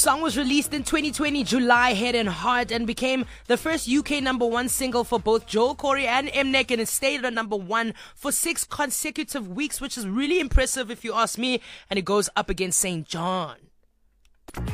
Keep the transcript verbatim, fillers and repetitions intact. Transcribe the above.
Song was released in twenty twenty July, Head and Heart, and became the first U K number one single for both Joel Corey and Mnek, and it stayed at number one for six consecutive weeks, which is really impressive if you ask me, and it goes up against Saint John.